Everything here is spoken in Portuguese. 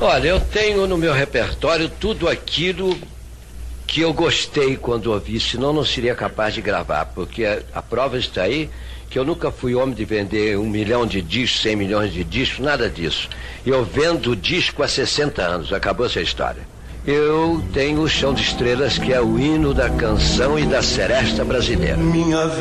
Olha, eu tenho no meu repertório tudo aquilo que eu gostei quando ouvi, senão não seria capaz de gravar, porque a prova está aí, que eu nunca fui homem de vender 1 milhão de discos, 100 milhões de discos, nada disso. Eu vendo disco há 60 anos, acabou essa história. Eu tenho o Chão de Estrelas, que é o hino da canção e da seresta brasileira. Minha